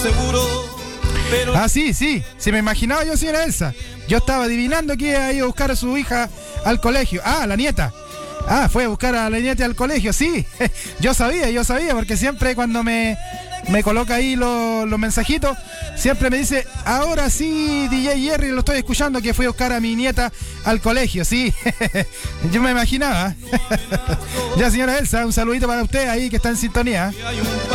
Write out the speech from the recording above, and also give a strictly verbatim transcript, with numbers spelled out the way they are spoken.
Ah, sí, sí, sí me imaginaba yo, señora Elsa. Yo estaba adivinando que iba a ir a buscar a su hija al colegio. Ah, la nieta. Ah, fue a buscar a la nieta al colegio, sí. Yo sabía, yo sabía, porque siempre cuando me, me coloca ahí los, los mensajitos, siempre me dice, ahora sí, D J Jerry, lo estoy escuchando, que fui a buscar a mi nieta al colegio, sí. Yo me imaginaba. Ya, señora Elsa, un saludito para usted ahí que está en sintonía.